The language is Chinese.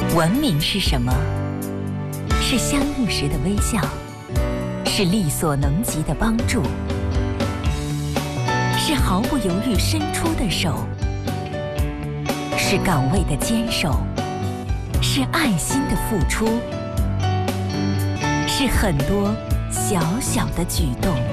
文明是什么？是相遇时的微笑，是力所能及的帮助，是毫不犹豫伸出的手，是岗位的坚守，是爱心的付出，是很多小小的举动。